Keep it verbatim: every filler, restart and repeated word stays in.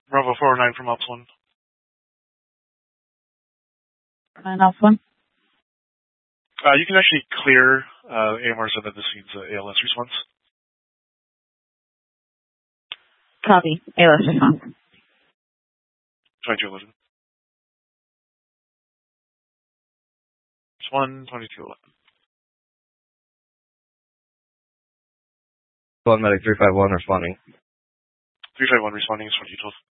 Bravo four oh nine from Ops one. nine Ops one. Uh, you can actually clear uh, A M R so that this needs uh, A L S response. Copy. A L S response. twenty-two eleven. It's one, twenty-two eleven. One medic three five one responding. three five one responding is what you told.